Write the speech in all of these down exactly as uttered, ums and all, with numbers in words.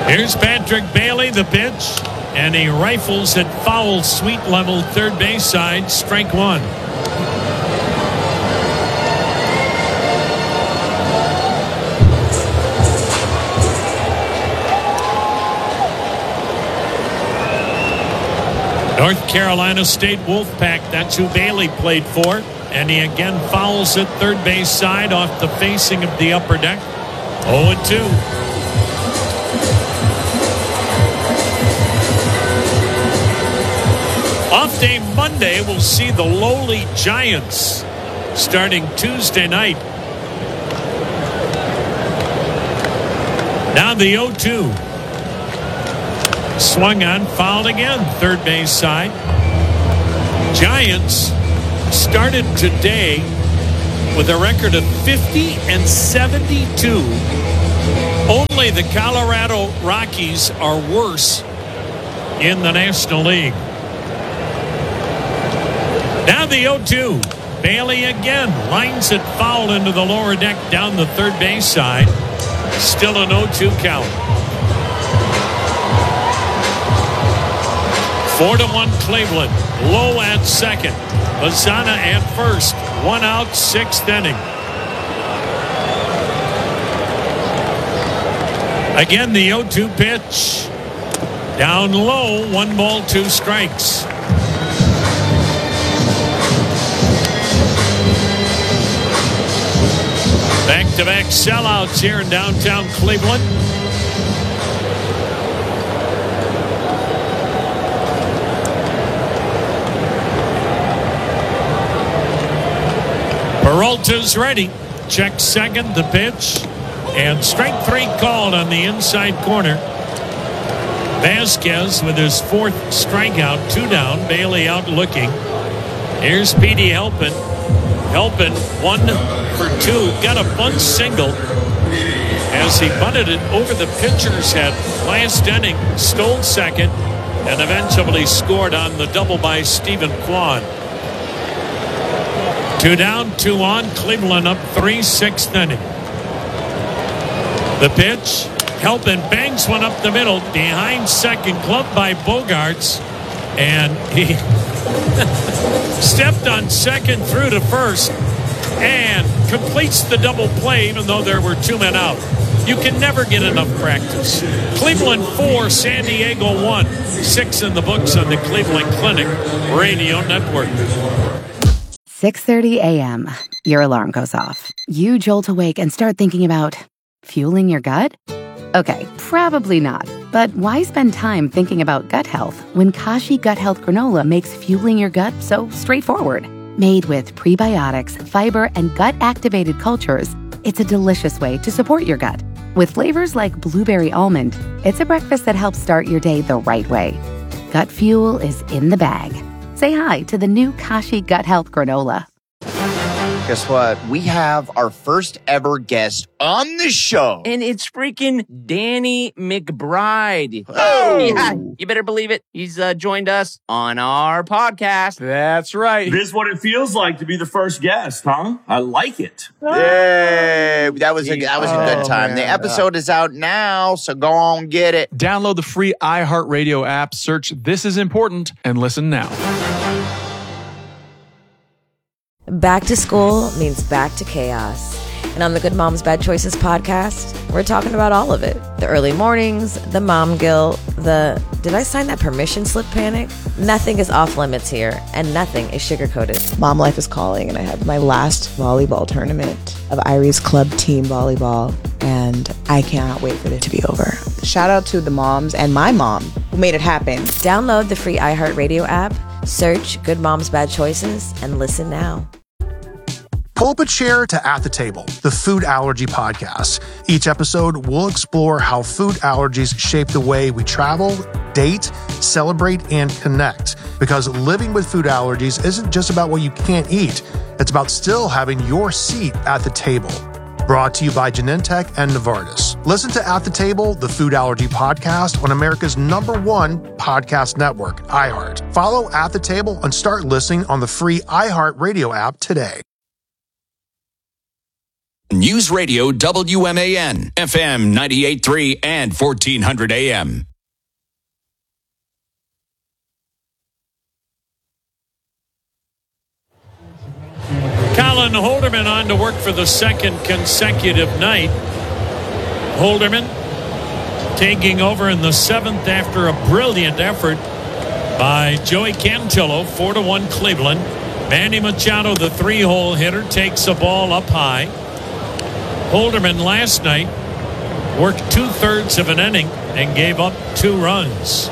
Here's Patrick Bailey, the pitch, and he rifles at foul sweet level third base side, strike one. North Carolina State Wolfpack, that's who Bailey played for. And he again fouls at third base side off the facing of the upper deck. oh and two. Off day Monday, we'll see the lowly Giants starting Tuesday night. Now the oh two. Swung on, fouled again, third base side. Giants started today with a record of fifty and seventy-two. Only the Colorado Rockies are worse in the National League. Now the oh two. Bailey again lines it foul into the lower deck down the third base side. Still an oh two count. Four to one Cleveland. Low at second. Mazana at first. One out, sixth inning. Again, the oh two pitch. Down low, one ball, two strikes. Back-to-back sellouts here in downtown Cleveland. Peralta's ready. Check second, the pitch. And strike three called on the inside corner. Vasquez with his fourth strikeout, two down. Bailey out looking. Here's Petey Helpin. Helpin, one for two. Got a bunt single as he bunted it over the pitcher's head. Last inning, stole second, and eventually scored on the double by Stephen Kwan. Two down, two on. Cleveland up three, sixth inning. The pitch. Helpin bangs one up the middle. Behind second, glove by Bogaerts. And he stepped on second through to first and completes the double play even though there were two men out. You can never get enough practice. Cleveland four, San Diego one. Six in the books on the Cleveland Clinic Radio Network. six thirty a.m. Your alarm goes off. You jolt awake and start thinking about fueling your gut? Okay, probably not. But why spend time thinking about gut health when Kashi Gut Health Granola makes fueling your gut so straightforward? Made with prebiotics, fiber, and gut-activated cultures, it's a delicious way to support your gut. With flavors like blueberry almond, it's a breakfast that helps start your day the right way. Gut fuel is in the bag. Say hi to the new Kashi Gut Health Granola. Guess what? We have our first ever guest on the show. And it's freaking Danny McBride. Oh! Yeah, you better believe it. He's uh, joined us on our podcast. That's right. This is what it feels like to be the first guest, huh? I like it. Yay! That was a, that was a good time. Oh, the man. episode is out now, so go on, get it. Download the free iHeartRadio app, search This Is Important, and listen now. Back to school means back to chaos. And on the Good Moms Bad Choices podcast, we're talking about all of it. The early mornings, the mom guilt, the did I sign that permission slip panic? Nothing is off limits here, and nothing is sugar-coated. Mom life is calling, and I have my last volleyball tournament of Irie's club team volleyball, and I cannot wait for it to be over. Shout out to the moms and my mom who made it happen. Download the free iHeartRadio app, search Good Moms Bad Choices, and listen now. Pull up a chair to At the Table, the food allergy podcast. Each episode, we'll explore how food allergies shape the way we travel, date, celebrate, and connect. Because living with food allergies isn't just about what you can't eat. It's about still having your seat at the table. Brought to you by Genentech and Novartis. Listen to At the Table, the food allergy podcast on America's number one podcast network, iHeart. Follow At the Table and start listening on the free iHeartRadio app today. News Radio W M A N, F M ninety-eight point three and fourteen hundred A M. Colin Holderman on to work for the second consecutive night. Holderman taking over in the seventh after a brilliant effort by Joey Cantillo. Four to one Cleveland. Manny Machado, the three-hole hitter, takes a ball up high. Holderman last night worked two-thirds of an inning and gave up two runs.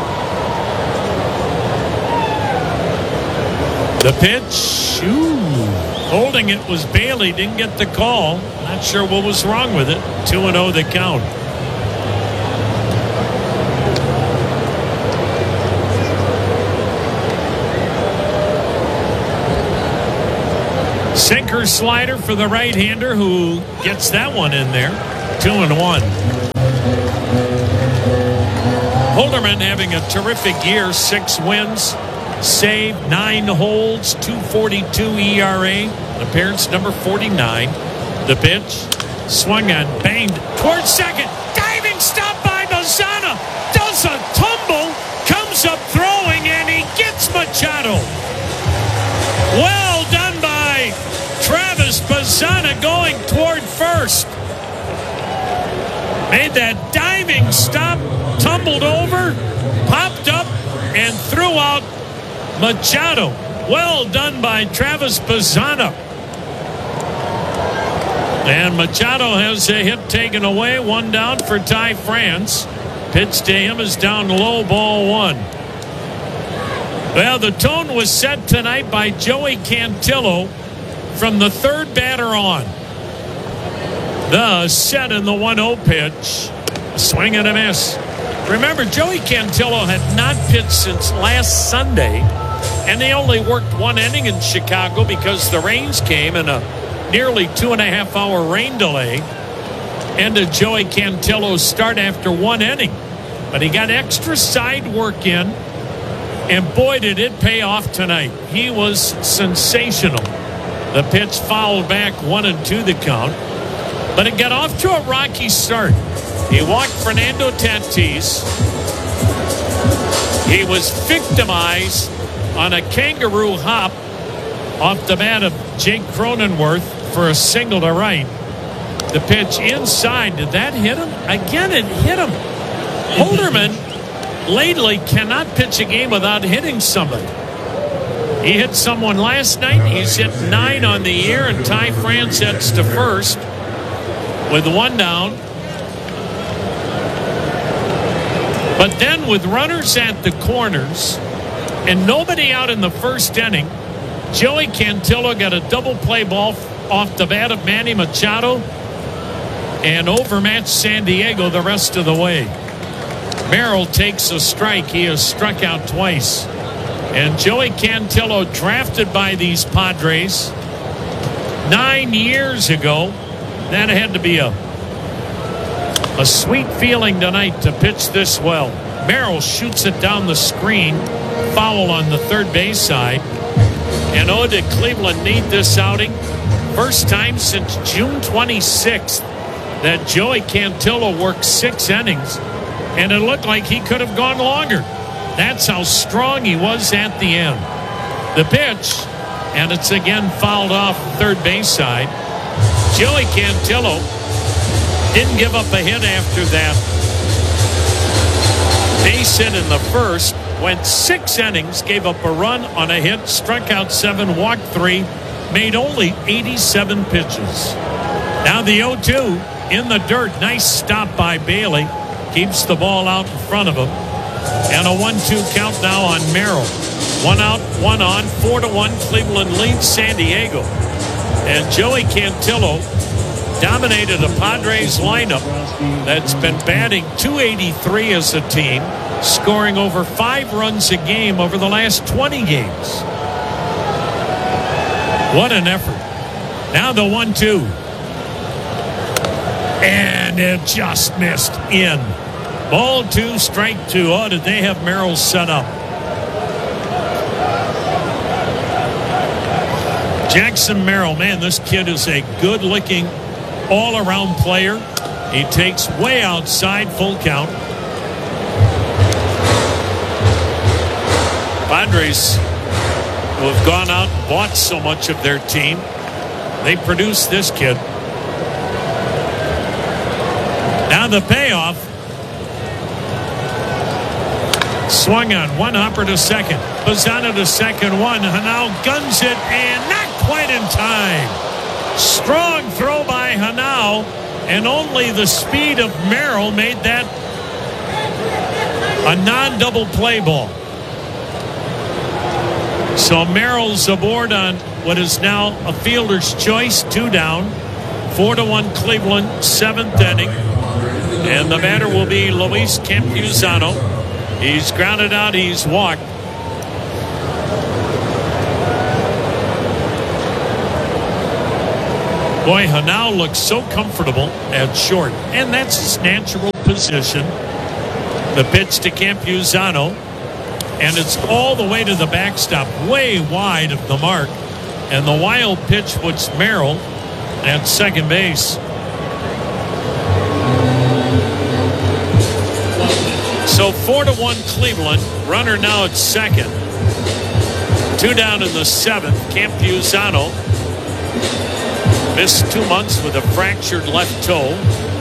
The pitch, ooh, holding it was Bailey. Didn't get the call. Not sure what was wrong with it. two and oh the count. Sinker slider for the right-hander who gets that one in there. Two and one. Holderman having a terrific year. Six wins, saved, nine holds, two forty-two E R A. Appearance number forty-nine. The pitch, swung on, banged towards second. Diving stop by Mazzana. Does a tumble, comes up throwing, and he gets Machado. Well done by Travis Mazzana going toward first. Made that diving stop, tumbled over, popped up, and threw out Machado. Well done by Travis Mazzana. And Machado has a hit taken away. One down for Ty France. Pitch to him is down low, ball one. Well, the tone was set tonight by Joey Cantillo from the third batter on. The set in the one oh pitch. Swing and a miss. Remember, Joey Cantillo had not pitched since last Sunday, and they only worked one inning in Chicago because the rains came and a nearly two and a half hour rain delay ended Joey Cantillo's start after one inning. But he got extra side work in, and boy, did it pay off tonight. He was sensational. The pitch fouled back, one and two the count. But it got off to a rocky start. He walked Fernando Tatis. He was victimized on a kangaroo hop off the bat of Jake Cronenworth for a single to right. The pitch inside. Did that hit him? Again, it hit him. Holderman lately cannot pitch a game without hitting somebody. He hit someone last night. He's hit nine on the year, and Ty France heads to first with one down. But then with runners at the corners and nobody out in the first inning, Joey Cantillo got a double play ball off the bat of Manny Machado and overmatched San Diego the rest of the way. Merrill takes a strike. He has struck out twice. And Joey Cantillo, drafted by these Padres nine years ago, that had to be a a sweet feeling tonight to pitch this well. Merrill shoots it down the screen, foul on the third base side. And oh, did Cleveland need this outing? First time since June twenty-sixth that Joey Cantillo worked six innings, and it looked like he could have gone longer. That's how strong he was at the end. The pitch, and it's again fouled off third base side. Joey Cantillo didn't give up a hit after that base hit in the first. Went six innings, gave up a run on a hit, struck out seven, walked three, made only eighty-seven pitches. Now the oh two in the dirt. Nice stop by Bailey. Keeps the ball out in front of him. And a one two count now on Merrill. One out, one on, four to one. Cleveland leads San Diego. And Joey Cantillo dominated a Padres lineup that's been batting two eighty-three as a team, scoring over five runs a game over the last twenty games. What an effort. Now the one two. And it just missed in. Ball two, strike two. Oh, did they have Merrill set up? Jackson Merrill, man, this kid is a good-looking, all-around player. He takes way outside, full count. Padres, who have gone out and bought so much of their team, they produce this kid. Now the payoff. Swung on, one hopper to second. Bazzana to second, one. Hanau guns it and not quite in time. Strong throw by Hanau, and only the speed of Merrill made that a non-double play ball. So Merrill's aboard on what is now a fielder's choice, two down. Four to one Cleveland, seventh inning. And the batter will be Luis Campuzano. He's grounded out, he's walked. Boy, Hanau looks so comfortable at short, and that's his natural position. The pitch to Campuzano, and it's all the way to the backstop, way wide of the mark. And the wild pitch puts Merrill at second base. So four to one Cleveland. Runner now at second. Two down in the seventh. Campuzano missed two months with a fractured left toe.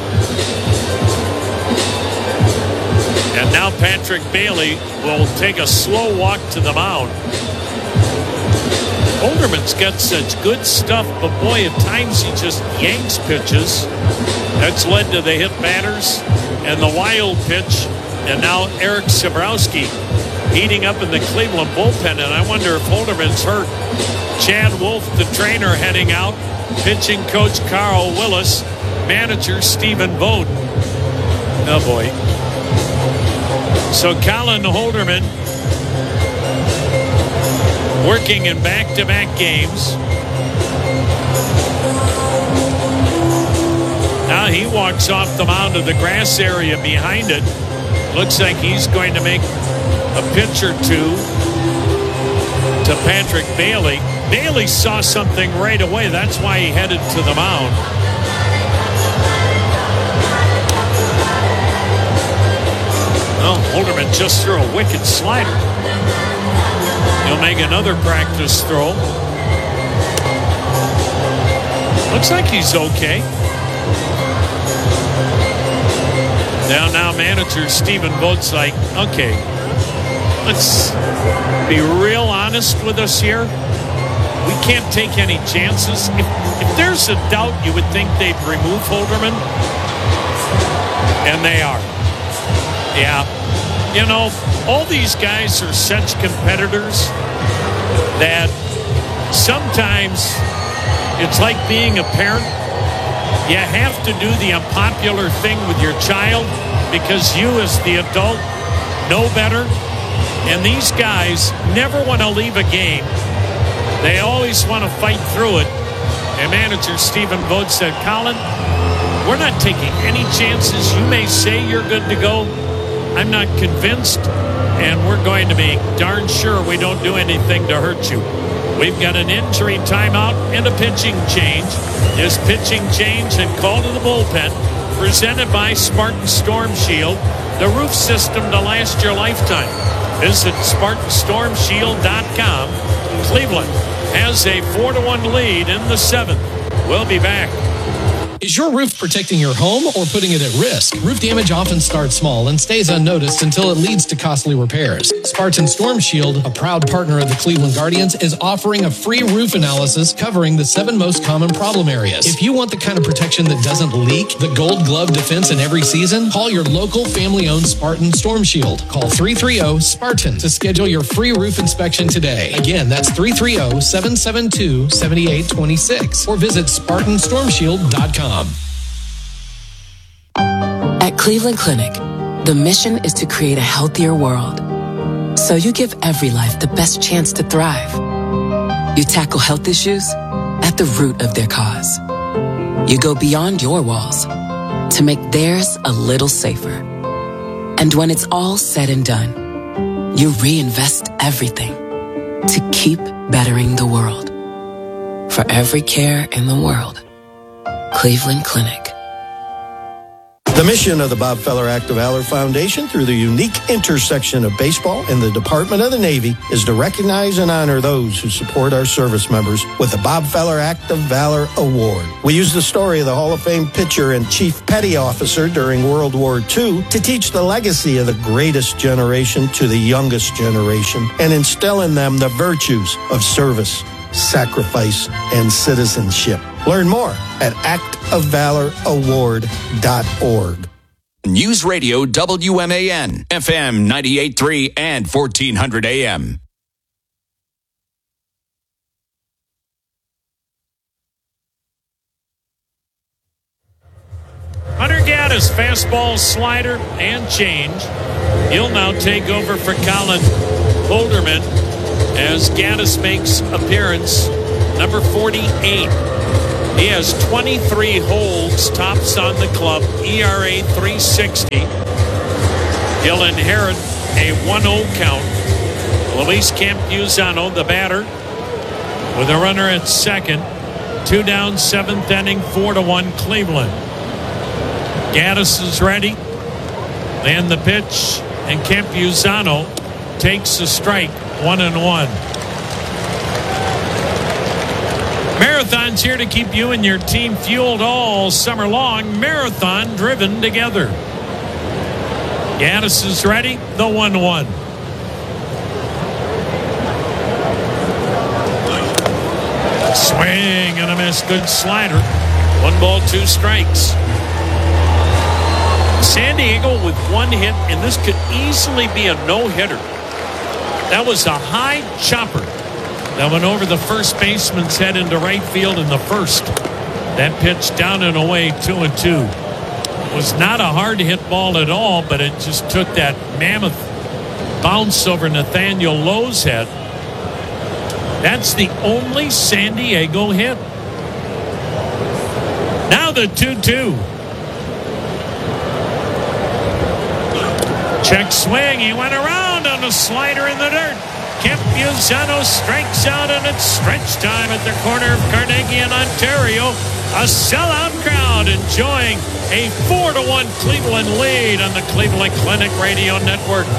And now Patrick Bailey will take a slow walk to the mound. Holderman's got such good stuff, but boy, at times he just yanks pitches. That's led to the hit batters and the wild pitch. And now Eric Sabrowski heating up in the Cleveland bullpen, and I wonder if Holderman's hurt. Chad Wolf, the trainer, heading out. Pitching coach Carl Willis, manager Stephen Vogt. Oh boy. So Colin Holderman working in back-to-back games. Now he walks off the mound to the grass area behind it. Looks like he's going to make a pitch or two to Patrick Bailey. Bailey saw something right away. That's why he headed to the mound. Well, Holderman just threw a wicked slider. He'll make another practice throw. Looks like he's okay. Now, now manager Stephen Vogt's like, okay, let's be real honest with us here. We can't take any chances. If, if there's a doubt, you would think they'd remove Holderman. And they are. Yeah. You know, all these guys are such competitors that sometimes it's like being a parent. You have to do the unpopular thing with your child because you as the adult know better. And these guys never want to leave a game. They always want to fight through it. And manager Stephen Vogt said, Colin, we're not taking any chances. You may say you're good to go. I'm not convinced. And we're going to be darn sure we don't do anything to hurt you. We've got an injury timeout and a pitching change. This pitching change and call to the bullpen presented by Spartan Storm Shield, the roof system to last your lifetime. Visit Spartan Storm Shield dot com. Cleveland has a four to one lead in the seventh. We'll be back. Is your roof protecting your home or putting it at risk? Roof damage often starts small and stays unnoticed until it leads to costly repairs. Spartan Storm Shield, a proud partner of the Cleveland Guardians, is offering a free roof analysis covering the seven most common problem areas. If you want the kind of protection that doesn't leak, the gold glove defense in every season, call your local family-owned Spartan Storm Shield. Call three three zero SPARTAN to schedule your free roof inspection today. Again, that's three three zero, seven seven two, seven eight two six or visit Spartan Storm Shield dot com. At Cleveland Clinic, the mission is to create a healthier world. So you give every life the best chance to thrive. You tackle health issues at the root of their cause. You go beyond your walls to make theirs a little safer. And when it's all said and done, you reinvest everything to keep bettering the world. for every care in the world. Cleveland Clinic. The mission of the Bob Feller Act of Valor Foundation, through the unique intersection of baseball and the Department of the Navy, is to recognize and honor those who support our service members with the Bob Feller Act of Valor Award. We use the story of the Hall of Fame pitcher and chief petty officer during World War Two to teach the legacy of the greatest generation to the youngest generation and instill in them the virtues of service, sacrifice, and citizenship. Learn more at act of valor award dot org. News Radio W M A N, F M ninety-eight point three and fourteen hundred A M. Hunter Gaddis, fastball, slider, and change. He'll now take over for Colin Holderman as Gaddis makes appearance number forty-eight. He has twenty-three holds, tops on the club, E R A three sixty. He'll inherit a one oh count. Luis Campuzano, the batter, with a runner at second. Two down, seventh inning, four to one Cleveland. Gaddis is ready. And the pitch, and Campuzano takes a strike, one and one. Marathon's here to keep you and your team fueled all summer long. Marathon driven together. Gaddis is ready. The one one. Swing and a miss. Good slider. One ball, two strikes. San Diego with one hit, and this could easily be a no-hitter. That was a high chopper that went over the first baseman's head into right field in the first. That pitch down and away, two and two. It was not a hard hit ball at all, but it just took that mammoth bounce over Nathaniel Lowe's head. That's the only San Diego hit. Now the two two. Check swing. He went around on a slider in the dirt. Campuzano strikes out, and it's stretch time at the corner of Carnegie and Ontario. A sellout crowd enjoying a four to one Cleveland lead on the Cleveland Clinic Radio Network.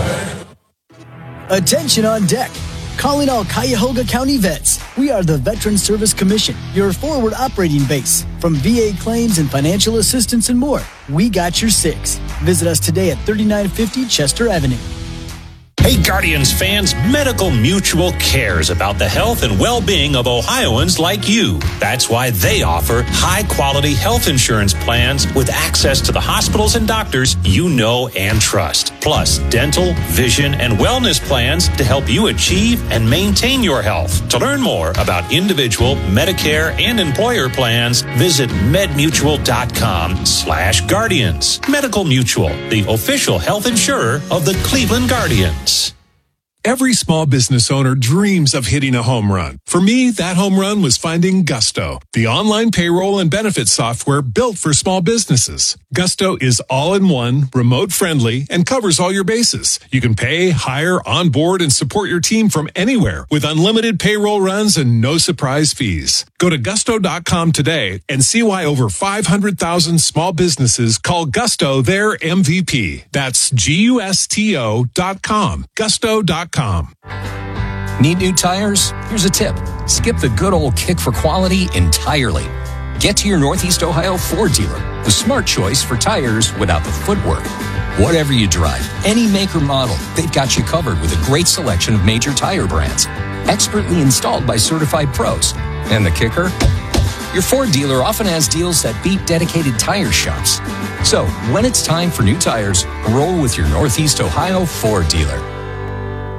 Attention on deck. Calling all Cuyahoga County vets. We are the Veteran Service Commission, your forward operating base. From V A claims and financial assistance and more, we got your six. Visit us today at thirty-nine fifty Chester Avenue. Hey, Guardians fans, Medical Mutual cares about the health and well-being of Ohioans like you. That's why they offer high-quality health insurance plans with access to the hospitals and doctors you know and trust. Plus, dental, vision, and wellness plans to help you achieve and maintain your health. To learn more about individual, Medicare, and employer plans, visit medmutual.com slash guardians. Medical Mutual, the official health insurer of the Cleveland Guardians. Every small business owner dreams of hitting a home run. For me, that home run was finding Gusto, the online payroll and benefits software built for small businesses. Gusto is all-in-one, remote-friendly, and covers all your bases. You can pay, hire, onboard, and support your team from anywhere with unlimited payroll runs and no surprise fees. Go to gusto dot com today and see why over five hundred thousand small businesses call Gusto their M V P. That's G U S T O dot com. Gusto dot com. Need new tires? Here's a tip. Skip the good old kick for quality entirely. Get to your Northeast Ohio Ford dealer, the smart choice for tires without the footwork. Whatever you drive, any make or model, they've got you covered with a great selection of major tire brands, expertly installed by certified pros. And the kicker? Your Ford dealer often has deals that beat dedicated tire shops. So, when it's time for new tires, roll with your Northeast Ohio Ford dealer.